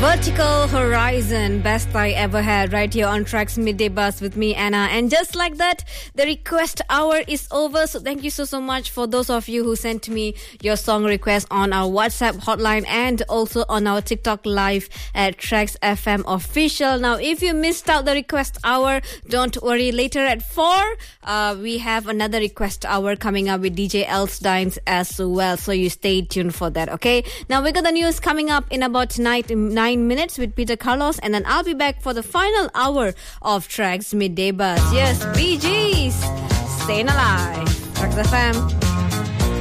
Vertical Horizon, best I ever had, right here on Tracks Midday Bus with me, Anna. And just like that, the request hour is over. So thank you so much for those of you who sent me your song requests on our WhatsApp hotline and also on our TikTok live at Tracks FM Official. Now, if you missed out the request hour, don't worry. Later at 4, we have another request hour coming up with DJ Elstines as well. So you stay tuned for that, okay? Now, we got the news coming up in about tonight in 9 minutes with Peter Carlos, and then I'll be back for the final hour of Tracks Midday Bus. Yes, Bee Gees, Staying Alive. Tracks FM.